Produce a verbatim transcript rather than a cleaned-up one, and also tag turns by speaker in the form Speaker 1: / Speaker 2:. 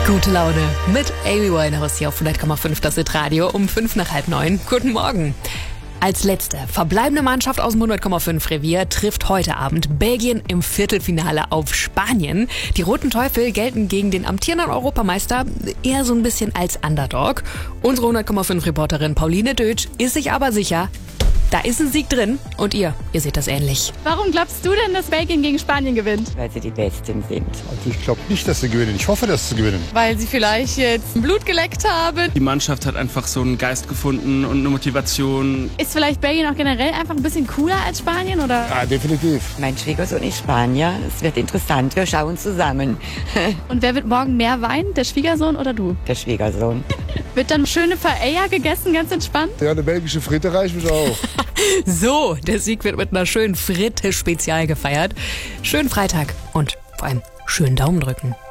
Speaker 1: Gute Laune mit Amy Winehouse hier auf hundert Komma fünf, das ist Radio um fünf nach halb neun. Guten Morgen. Als letzte verbleibende Mannschaft aus dem hundert Komma fünf Revier trifft heute Abend Belgien im Viertelfinale auf Spanien. Die Roten Teufel gelten gegen den amtierenden Europameister eher so ein bisschen als Underdog. Unsere hundert Komma fünf Reporterin Pauline Dötsch ist sich aber sicher, da ist ein Sieg drin. Und ihr, ihr seht das ähnlich.
Speaker 2: Warum glaubst du denn, dass Belgien gegen Spanien gewinnt?
Speaker 3: Weil sie die Besten sind.
Speaker 4: Also ich glaube nicht, dass sie gewinnen. Ich hoffe, dass sie gewinnen.
Speaker 2: Weil sie vielleicht jetzt Blut geleckt haben.
Speaker 5: Die Mannschaft hat einfach so einen Geist gefunden und eine Motivation.
Speaker 2: Ist vielleicht Belgien auch generell einfach ein bisschen cooler als Spanien, oder?
Speaker 4: Ja, definitiv.
Speaker 3: Mein Schwiegersohn ist Spanier. Es wird interessant. Wir schauen zusammen.
Speaker 2: Und wer wird morgen mehr weinen? Der Schwiegersohn oder du?
Speaker 3: Der Schwiegersohn.
Speaker 2: Wird dann schöne Paella gegessen, ganz entspannt?
Speaker 4: Ja, eine belgische Fritte reicht mich auch.
Speaker 1: So, der Sieg wird mit einer schönen Fritte-Spezial gefeiert. Schönen Freitag und vor allem schönen Daumen drücken.